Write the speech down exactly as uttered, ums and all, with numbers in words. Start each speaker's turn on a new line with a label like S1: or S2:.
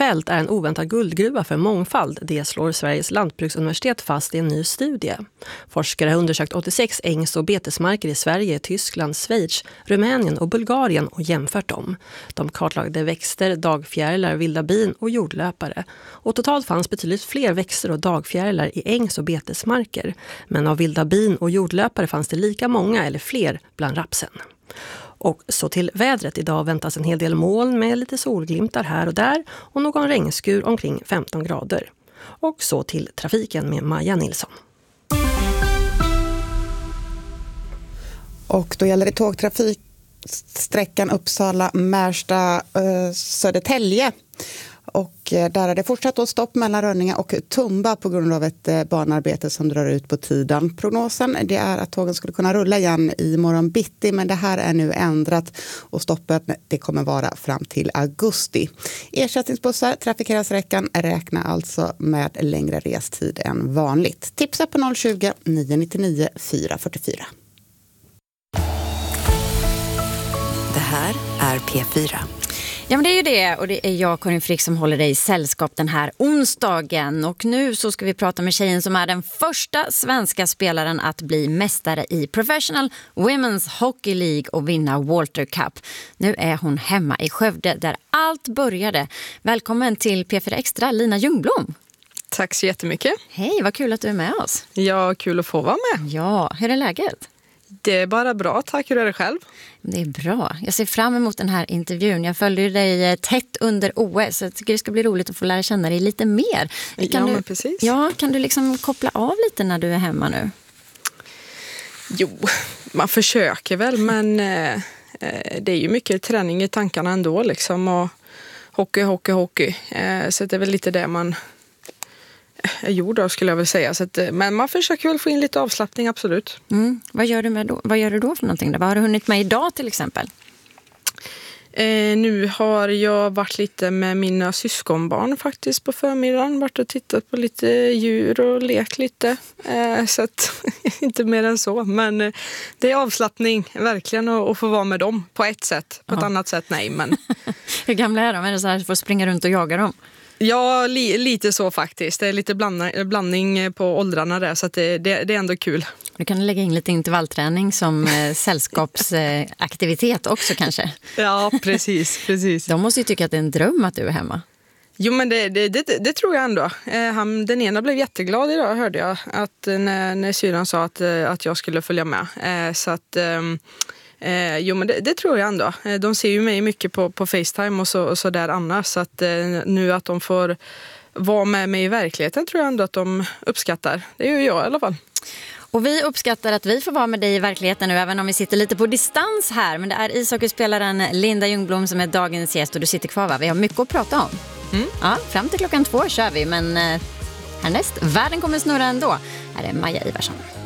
S1: fält är en oväntad guldgruva för mångfald. Det slår Sveriges lantbruksuniversitet fast i en ny studie. Forskare har undersökt åttiosex ängs- och betesmarker i Sverige, Tyskland, Schweiz, Rumänien och Bulgarien och jämfört dem. De kartlagde växter, dagfjärilar, vilda bin och jordlöpare. Och totalt fanns betydligt fler växter och dagfjärilar i ängs- och betesmarker. Men av vilda bin och jordlöpare fanns det lika många eller fler bland rapsen. Och så till vädret. Idag väntas en hel del moln med lite solglimtar här och där och någon regnskur omkring femton grader. Och så till trafiken med Maja Nilsson.
S2: Och då gäller det tågtrafik sträckan Uppsala-Märsta-Södertälje. Och där är det fortsatt att stopp mellan Rönninge och Tumba på grund av ett banarbete som drar ut på tiden. Prognosen det är att tågen skulle kunna rulla igen i morgon bitti, men det här är nu ändrat och stoppet det kommer vara fram till augusti. Ersättningsbussar trafikerar sträckan, räkna alltså med längre restid än vanligt. Tipsa på noll tjugo, nio nio nio, fyra fyra fyra.
S3: Det här är P fyra.
S4: Ja, men det är ju det, och det är jag, Karin Frick, som håller dig i sällskap den här onsdagen. Och nu så ska vi prata med tjejen som är den första svenska spelaren att bli mästare i Professional Women's Hockey League och vinna Walter Cup. Nu är hon hemma i Skövde där allt började. Välkommen till P fyra Extra, Lina Ljungblom.
S5: Tack så jättemycket.
S4: Hej, vad kul att du är med oss.
S5: Ja, kul att få vara med.
S4: Ja, hur är läget?
S5: Det är bara bra, tack. Hur är det själv?
S4: Det är bra. Jag ser fram emot den här intervjun. Jag följde dig tätt under O S. Så jag tycker det ska bli roligt att få lära känna dig lite mer. Kan
S5: ja,
S4: du,
S5: men precis.
S4: Ja, kan du liksom koppla av lite när du är hemma nu?
S5: Jo, man försöker väl, men eh, det är ju mycket träning i tankarna ändå. Liksom, och hockey, hockey, hockey. Eh, så det är väl lite det man är gjord av, skulle jag väl säga. Så att, men man försöker väl få in lite avslappning, absolut.
S4: Mm. Vad gör du med då? Vad gör du då för någonting? Vad har du hunnit med idag till exempel?
S5: Eh, nu har jag varit lite med mina syskonbarn faktiskt på förmiddagen. Varit och tittat på lite djur och lekt lite. Eh, så att, inte mer än så. Men eh, det är avslappning verkligen att, att få vara med dem på ett sätt. På ett ja. annat sätt nej. Men...
S4: Hur gamla är de? Är det så här att du får springa runt och jaga dem?
S5: Ja, li, lite så faktiskt. Det är lite blandning, blandning på åldrarna där, så att det, det, det är ändå kul.
S4: Du kan lägga in lite intervallträning som eh, sällskapsaktivitet eh, också kanske.
S5: Ja, precis, precis.
S4: De måste ju tycka att det är en dröm att du är hemma.
S5: Jo, men det, det, det, det tror jag ändå. Eh, han, den ena blev jätteglad idag, hörde jag, att, när, när syran sa att, att jag skulle följa med. Eh, så att... Eh, Eh, jo, men det, det tror jag ändå. Eh, de ser ju mig mycket på, på FaceTime och så, och så där annars. Så att eh, nu att de får vara med mig i verkligheten tror jag ändå att de uppskattar. Det gör jag i alla fall.
S4: Och vi uppskattar att vi får vara med dig i verkligheten nu, även om vi sitter lite på distans här. Men det är ishockeyspelaren Linda Ljungblom som är dagens gäst och du sitter kvar, va? Vi har mycket att prata om. Mm. Ja, fram till klockan två kör vi, men eh, härnäst, världen kommer snurra ändå. Här är Maja Ivarsson.